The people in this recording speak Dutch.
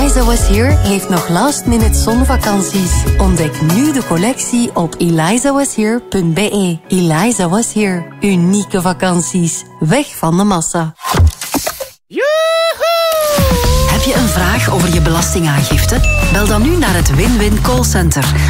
Eliza Was Here heeft nog last-minute zonvakanties. Ontdek nu de collectie op elizawashere.be. Eliza Was Here. Unieke vakanties. Weg van de massa. Heb je een vraag over je belastingaangifte? Bel dan nu naar het Win-Win Callcenter